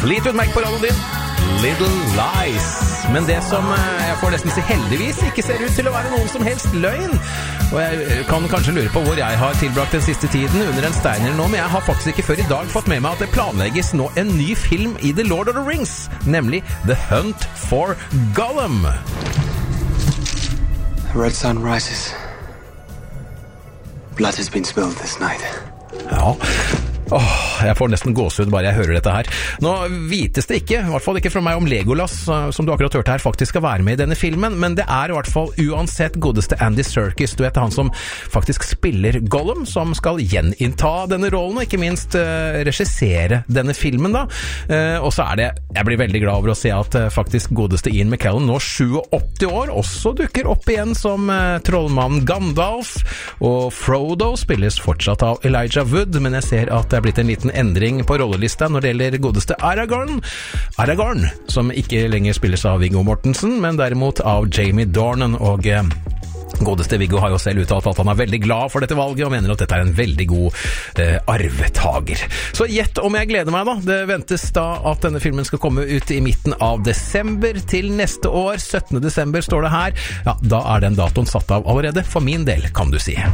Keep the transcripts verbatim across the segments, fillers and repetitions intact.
Fleetwood Mac på radioen din. Little Lies. Men det som jeg får nesten si heldigvis ikke ser ut til å være noen som helst løgn. Og jeg kan kanskje lure på hvor jeg har tilbrakt den siste tiden under en stein eller noe, men jeg har faktisk ikke før i dag fått med meg at det planlegges nå en ny film i The Lord of the Rings, nemlig The Hunt for Gollum. The red sun rises. Blood has been spilled this night. Ja. Åh, jeg får nesten gåsehud bare jeg hører dette her. Nå vites det ikke, i hvert fall ikke fra meg, om Legolas, som du akkurat hørte her, faktisk skal være med i denne filmen, men det er i hvert fall uansett godeste Andy Serkis, du vet han som faktisk spiller Gollum, som skal gjeninnta denne rollen, og ikke minst uh, regissere denne filmen da. Uh, og så er det, jeg blir veldig glad over å se at uh, faktisk godeste Ian McKellen, nå syttiåtte år, også dukker opp igjen som uh, trollmannen Gandalf, og Frodo spilles fortsatt av Elijah Wood, men jeg ser at det er blitt en liten endring på rollelista når det gjelder godeste Aragorn. Aragorn, som ikke lenger spilles av Viggo Mortensen, men derimot av Jamie Dornan, og eh, godeste Viggo har jo selv uttalt at han er veldig glad for dette valget, og mener at dette er en veldig god eh, arvetager. Så gjett om jeg gleder meg da. Det ventes da at denne filmen skal komme ut i midten av desember til neste år. syttende desember står det her. Ja, da er den datoen satt av allerede, for min del, kan du si.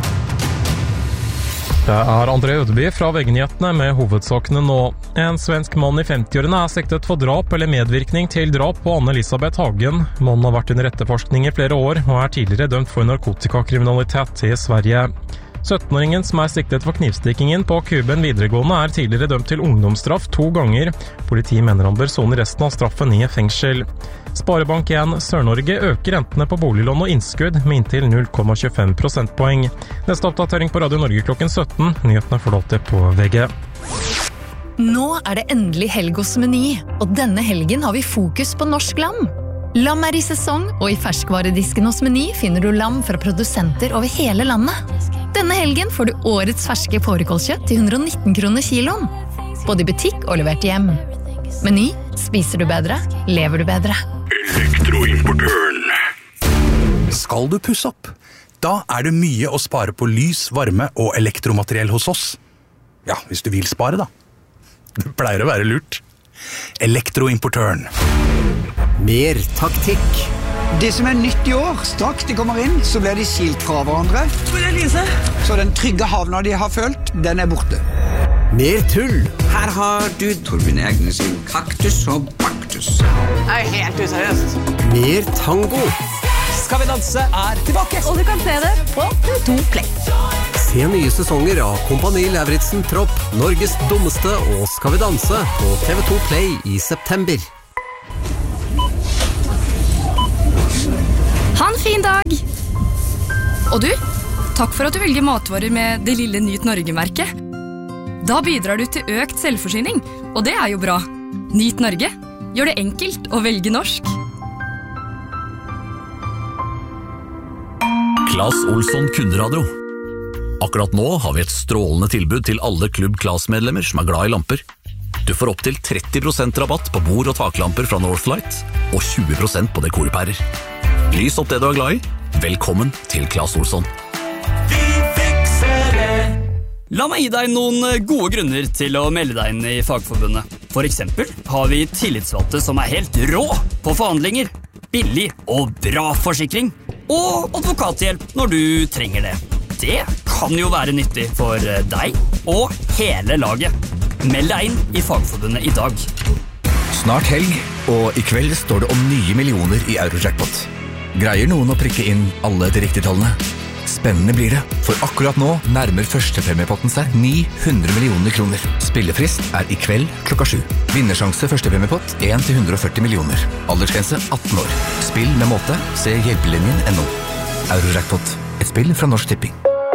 Det er André Ødeby fra V G-nyhetene med hovedsakene nå. En svensk mann i femtiårene er siktet for drap eller medvirkning til drap på Anne-Elisabeth Hagen. Mannen har vært under etterforskning i flere år og er tidligere dømt for narkotikakriminalitet i Sverige. syttenåringen som er siktet for knivstikkingen på Kuben videregående er tidligere dømt til ungdomsstraff to ganger. Politiet mener han bør sone resten av straffen i fengsel. Sparebank en Sør-Norge øker rentene på boliglån og innskudd med inntil null komma tjuefem prosentpoeng. Neste oppdatering på Radio Norge klokken sytten. Nyhetene får du alltid på V G. Nå er det endelig helg hos Meny, og denne helgen har vi fokus på norsk lam. Lam er i sesong, og i ferskvaredisken hos Meny finner du lam fra produsenter over hele landet. Denne helgen får du årets ferske fårikålkjøtt til hundre og nitten kroner kiloen. Både i butikk og levert hjem. Meny, spiser du bedre, lever du bedre. Elektroimportøren. Skal du pusse opp? Da er det mye å spare på lys, varme og elektromateriell hos oss. Ja, hvis du vil spare da. Det pleier å være lurt. Elektroimportøren. Mer taktikk. Det som er nytt i år, straks de kommer inn, så blir de skilt fra hverandre. Hvor er Lise? Så den trygge havna de har følt, den er borte. Mer tull. Her har du Torbjørn Egner sin kaktus og baktus. Det er helt useriøst. Mer tango. Skal vi danse er tilbake. Og du kan se det på T V to Play. Se nye sesonger av Kompani Lauritzen Tropp, Norges dummeste og Skal vi danse på T V to Play i september. Ha en fin dag! Og du, takk for at du velger matvarer med det lille Nyt Norge-merket. Da bidrar du til økt selvforsyning, og det er jo bra. Nyt Norge, gjør det enkelt å velge norsk. Claes Olsson Kunderadio. Akkurat nå har vi et strålende tilbud til alle Klubb Claes-medlemmer som er glad i lamper. Du får opp til tretti prosent rabatt på bord- og taklamper fra Northlight, og tjue prosent på dekorpærer. Lys opp det du er glad i. Velkommen til Claes Olsson. Vi fikser det! La meg gi deg noen gode grunner til å melde deg inn i Fagforbundet. For eksempel har vi tillitsvalgte som er helt rå på forhandlinger, billig og bra forsikring, og advokathjelp når du trenger det. Det kan jo være nyttig for deg og hele laget. Meld deg inn i Fagforbundet i dag. Snart helg, og i kveld står det om nye millioner i Eurojackpot. Greier noen å prikke inn alle de riktige tallene? Spennende blir det, for akkurat nå nærmer førstepremiepotten seg ni hundre millioner kroner. Spillefrist er i kveld klokka sju. Vinnersjanse førstepremiepott en til hundre og førti millioner. Aldersgrense atten år. Spill med måte, se hjelpelinjen punktum no. Eurojackpot, et spill fra Norsk Tipping.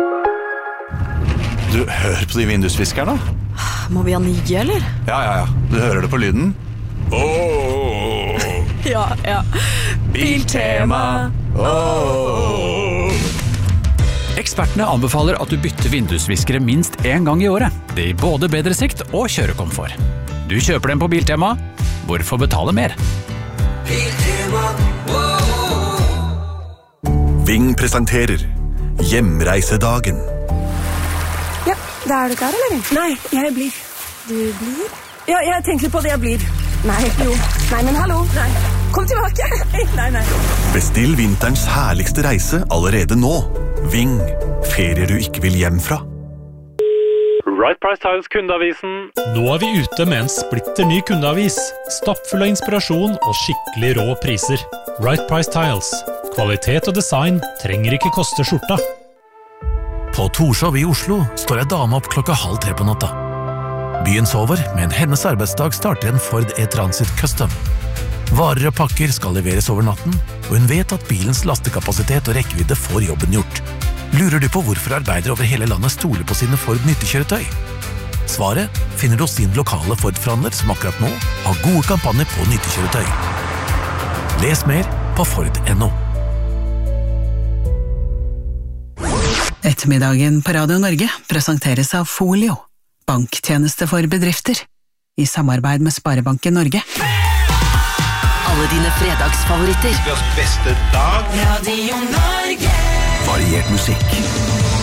Du, hør på de vindusviskerne. Må vi ha nye, eller? Ja, ja, ja. Du hører det på lyden. Åh! Ja, ja. Biltema. Åh! Ekspertene anbefaler at du bytter vindusviskere minst en gang i året. Det gir både bedre sikt og kjørekomfort. Du kjøper dem på Biltema. Hvorfor betale mer? Biltema. Ving presenterer Hjemreisedagen. Ja, da er du klar, eller? Nei, jeg blir. Du blir? Ja, jeg tenker på det jeg blir. Nei, jo. Nei, men hallo. Nei. Kom tilbake. Nei, nei. Bestill vinterens herligste reise allerede nå. Ving. Ferier du ikke vil hjem fra. Right Price Tiles kundeavisen. Nå er vi ute med en splitter ny kundeavis. Stappfull av inspirasjon og skikkelig rå priser. Right Price Tiles. Kvalitet og design trenger ikke koste skjorta. På Torshov i Oslo står en dame opp klokka halv tre på natta. Byen sover, men hennes arbeidsdag starter en Ford E-Transit Custom. Varer og pakker skal leveres over natten, og hun vet at bilens lastekapasitet og rekkevidde får jobben gjort. Lurer du på hvorfor arbeidere over hele landet stoler på sine Ford nyttekjøretøy? Svaret finner du hos din lokale Ford-forhandler som akkurat nå har gode kampanjer på nyttekjøretøy. Les mer på Ford punktum no. Ettermiddagen på Radio Norge presenteres av Folio, banktjeneste for bedrifter, i samarbeid med Sparebanken Norge. Alle dine fredagsfavoritter. Beste dag. Radio Norge. Variert musikk.